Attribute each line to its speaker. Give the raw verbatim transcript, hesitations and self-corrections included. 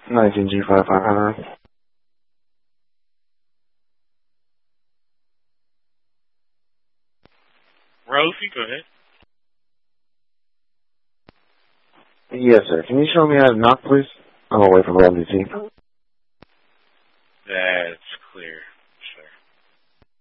Speaker 1: nineteen G five five hundred.
Speaker 2: Rosie, go ahead.
Speaker 1: Yes, sir. Can you show me how to knock, please? I'm away from L D T.
Speaker 2: That's clear.